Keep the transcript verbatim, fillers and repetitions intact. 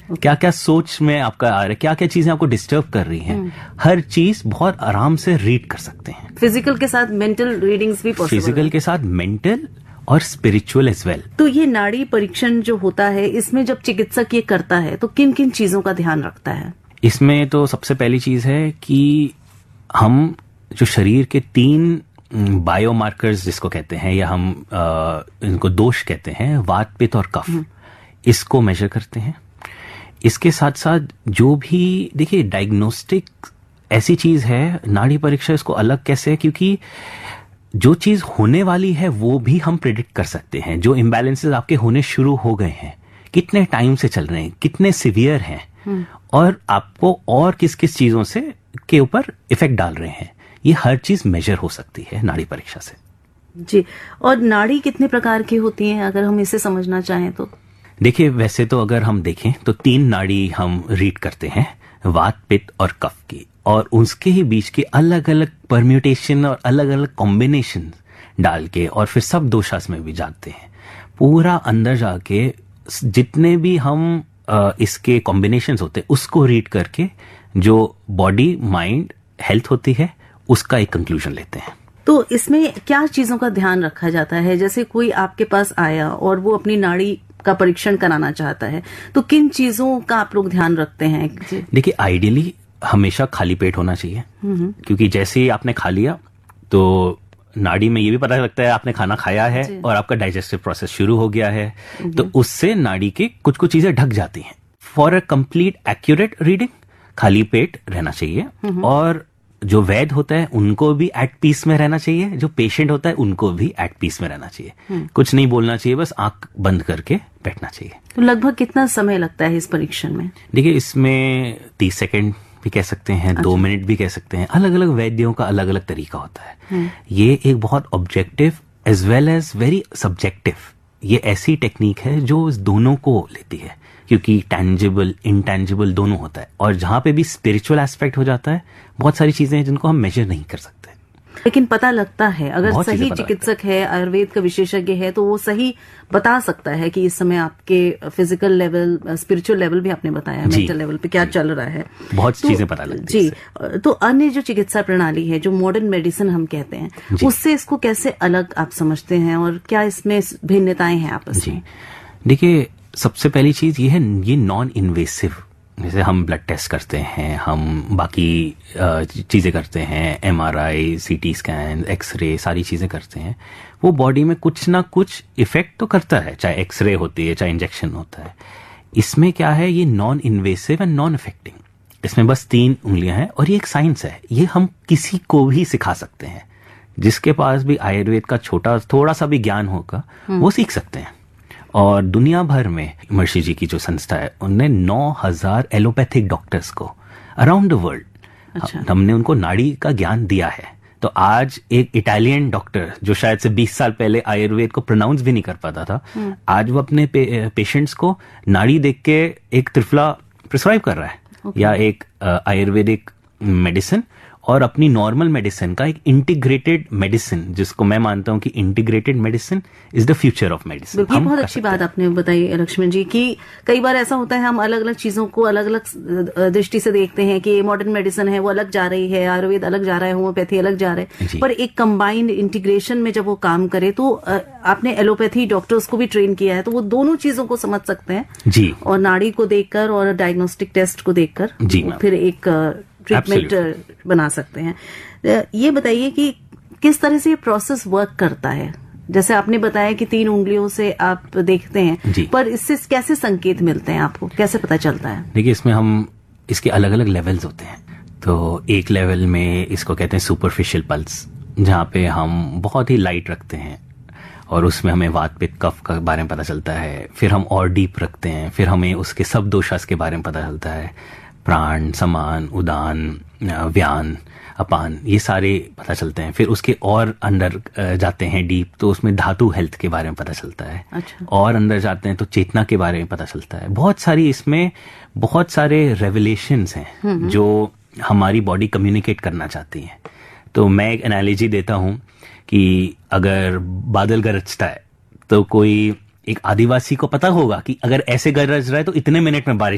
क्या क्या सोच में आपका आ रहा है, क्या क्या चीजें आपको डिस्टर्ब कर रही हैं, हर चीज बहुत आराम से रीड कर सकते हैं। फिजिकल के साथ मेंटल रीडिंग्स भी पॉसिबल, फिजिकल के साथ मेंटल और स्पिरिचुअल एज वेल। तो ये नाड़ी परीक्षण जो होता है, इसमें जब चिकित्सक ये करता है तो किन किन चीजों का ध्यान रखता है? इसमें तो सबसे पहली चीज है कि हम जो शरीर के तीन बायोमार्कर्स जिसको कहते हैं, या हम आ, इनको दोष कहते हैं, वात पित्त और कफ, इसको मेजर करते हैं। इसके साथ साथ जो भी देखिए डायग्नोस्टिक ऐसी चीज है, नाड़ी परीक्षा इसको अलग कैसे है, क्योंकि जो चीज होने वाली है वो भी हम प्रिडिक्ट कर सकते हैं। जो इम्बैलेंसेस आपके होने शुरू हो गए हैं, कितने टाइम से चल रहे हैं, कितने सिवियर हैं, और आपको और किस किस चीजों से के ऊपर इफेक्ट डाल रहे हैं, ये हर चीज मेजर हो सकती है नाड़ी परीक्षा से। जी, और नाड़ी कितने प्रकार की होती हैं अगर हम इसे समझना चाहें तो? देखिए, वैसे तो अगर हम देखें तो तीन नाड़ी हम रीड करते हैं, वात पित्त और कफ की, और उसके ही बीच के अलग अलग परम्यूटेशन और अलग अलग कॉम्बिनेशन डाल के, और फिर सब दोषास में भी जाते हैं। पूरा अंदर जाके जितने भी हम आ, इसके कॉम्बिनेशंस होते हैं उसको रीड करके जो बॉडी माइंड हेल्थ होती है उसका एक कंक्लूजन लेते हैं। तो इसमें क्या चीजों का ध्यान रखा जाता है? जैसे कोई आपके पास आया और वो अपनी नाड़ी का परीक्षण कराना चाहता है, तो किन चीजों का आप लोग ध्यान रखते हैं? देखिए, आइडियली हमेशा खाली पेट होना चाहिए, क्योंकि जैसे ही आपने खा लिया तो नाड़ी में ये भी पता लगता है आपने खाना खाया है और आपका डाइजेस्टिव प्रोसेस शुरू हो गया है, तो उससे नाड़ी के कुछ कुछ चीजें ढक जाती हैं। For a complete accurate reading खाली पेट रहना चाहिए, और जो वैद्य होता है उनको भी एट पीस में रहना चाहिए, जो पेशेंट होता है उनको भी एट पीस में रहना चाहिए। कुछ नहीं बोलना चाहिए, बस आंख बंद करके बैठना चाहिए। तो लगभग कितना समय लगता है इस परीक्षण में? देखिए, इसमें तीस सेकंड भी कह सकते हैं, अच्छा। दो मिनट भी कह सकते हैं। अलग अलग वैद्यों का अलग अलग तरीका होता है। ये एक बहुत objective as well as very subjective, ये ऐसी टेक्निक है जो दोनों को लेती है, क्योंकि टैंजिबल इनटैंजिबल दोनों होता है, और जहां पे भी स्पिरिचुअल एस्पेक्ट हो जाता है, बहुत सारी चीजें हैं जिनको हम मेजर नहीं कर सकते। लेकिन पता लगता है, अगर सही चिकित्सक है, आयुर्वेद का विशेषज्ञ है, तो वो सही बता सकता है कि इस समय आपके फिजिकल लेवल, स्पिरिचुअल लेवल भी आपने बताया, मेंटल लेवल पे क्या चल रहा है, बहुत तो, चीजें पता लगती है। जी, तो अन्य जो चिकित्सा प्रणाली है, जो मॉडर्न मेडिसिन हम कहते हैं, उससे इसको कैसे अलग आप समझते हैं, और क्या इसमें भिन्नताएं हैं आपस में? देखिए, सबसे पहली चीज ये है, ये नॉन इन्वेसिव, जैसे हम ब्लड टेस्ट करते हैं, हम बाकी चीजें करते हैं, एमआरआई, सीटी स्कैन, एक्सरे, सारी चीजें करते हैं, वो बॉडी में कुछ ना कुछ इफेक्ट तो करता है, चाहे एक्सरे होती है, चाहे इंजेक्शन होता है। इसमें क्या है, ये non invasive and non affecting, इसमें बस तीन उंगलियां हैं, और ये एक साइंस है, ये हम किसी को भी सिखा सकते हैं। जिसके पास भी आयुर्वेद का छोटा थोड़ा सा भी ज्ञान होगा वो सीख सकते हैं। और दुनिया भर में महर्षि जी की जो संस्था है, उनने नौ हजार एलोपैथिक डॉक्टर्स को अराउंड द वर्ल्ड, अच्छा। हमने उनको नाड़ी का ज्ञान दिया है। तो आज एक इटालियन डॉक्टर जो शायद से बीस साल पहले आयुर्वेद को प्रोनाउंस भी नहीं कर पाता था, आज वो अपने पे, पेशेंट्स को नाड़ी देख के एक त्रिफला प्रिस्क्राइब कर रहा है, okay. या एक आयुर्वेदिक मेडिसिन और अपनी नॉर्मल मेडिसिन का एक इंटीग्रेटेड मेडिसिन, जिसको मैं मानता हूं कि integrated medicine is the future of medicine. ये बहुत अच्छी बात आपने बताई लक्ष्मण जी, कि कई बार ऐसा होता है हम अलग अलग चीजों को अलग अलग दृष्टि से देखते हैं कि मॉडर्न मेडिसिन है वो अलग जा रही है, आयुर्वेद अलग जा रहा है, होम्योपैथी अलग जा रहा है, पर एक कंबाइंड इंटीग्रेशन में जब वो काम करे, तो आपने एलोपैथी डॉक्टर्स को भी ट्रेन किया है, तो वो दोनों चीजों को समझ सकते हैं जी, और नाड़ी को देखकर और डायग्नोस्टिक टेस्ट को देखकर फिर एक ट्रीटमेंट बना सकते हैं। ये बताइए कि किस तरह से ये प्रोसेस वर्क करता है? जैसे आपने बताया कि तीन उंगलियों से आप देखते हैं, पर इससे कैसे संकेत मिलते हैं आपको, कैसे पता चलता है? देखिए, इसमें हम इसके अलग अलग लेवल्स होते हैं। तो एक लेवल में इसको कहते हैं सुपरफिशियल पल्स, जहाँ पे हम बहुत ही लाइट रखते हैं और उसमें हमें वात पित्त कफ के बारे में पता चलता है। फिर हम और डीप रखते हैं, फिर हमें उसके सब दोषास के बारे में पता चलता है, प्राण, समान, उदान, व्यान, अपान, ये सारे पता चलते हैं। फिर उसके और अंदर जाते हैं डीप, तो उसमें धातु हेल्थ के बारे में पता चलता है। अच्छा। और अंदर जाते हैं तो चेतना के बारे में पता चलता है। बहुत सारी इसमें बहुत सारे रेवलेशंस हैं जो हमारी बॉडी कम्युनिकेट करना चाहती है। तो मैं एक एनालॉजी देता हूं कि अगर बादल गरजता है तो कोई एक आदिवासी को पता होगा कि अगर ऐसे गरज रहा है तो इतने मिनट में बारिश